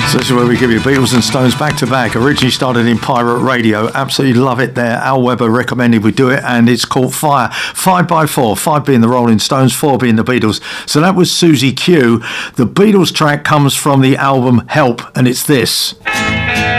So this is where we give you Beatles and Stones back to back. Originally started in pirate radio. Absolutely love it there. Al Weber recommended we do it, and it's called Fire. 5x4. 5 being the Rolling Stones, 4 being the Beatles. So that was Susie Q. The Beatles track comes from the album Help, and it's this.